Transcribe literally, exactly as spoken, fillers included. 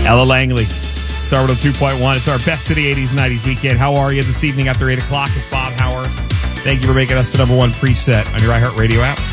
Ella Langley, Star one oh two point one. It's our best of the eighties and nineties weekend. How are you this evening after eight o'clock? It's Bob Howard. Thank you for making us the number one preset on your iHeartRadio app.